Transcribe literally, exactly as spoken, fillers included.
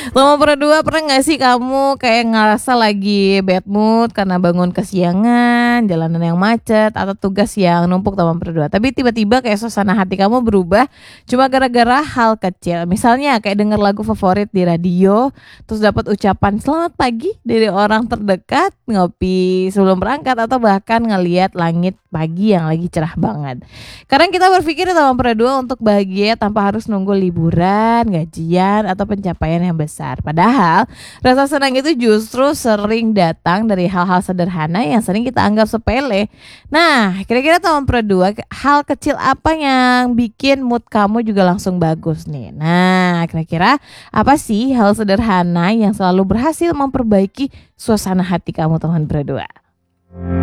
Teman berdua, pernah nggak sih kamu kayak ngerasa lagi bad mood karena bangun kesiangan, jalanan yang macet, atau tugas yang numpuk teman berdua. Tapi tiba-tiba kayak suasana hati kamu berubah cuma gara-gara hal kecil. Misalnya kayak denger lagu favorit di radio, terus dapat ucapan selamat pagi dari orang terdekat, ngopi sebelum berangkat, atau bahkan ngeliat langit pagi yang lagi cerah banget. Kadang kita berpikir teman berdua untuk bahagia tanpa harus nunggu liburan, gajian, atau pencapaian yang besar. Padahal rasa senang itu justru sering datang dari hal-hal sederhana yang sering kita anggap sepele. Nah, kira-kira teman berdua, hal kecil apa yang bikin mood kamu juga langsung bagus nih? Nah, kira-kira apa sih hal sederhana yang selalu berhasil memperbaiki suasana hati kamu teman berdua?